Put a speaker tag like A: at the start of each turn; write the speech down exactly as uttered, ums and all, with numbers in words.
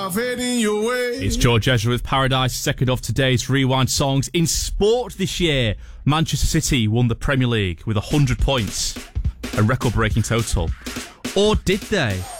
A: love heading your way.
B: It's George Ezra with Paradise, second of today's Rewind songs. In sport this year, Manchester City won the Premier League with one hundred points, a record-breaking total. Or did they?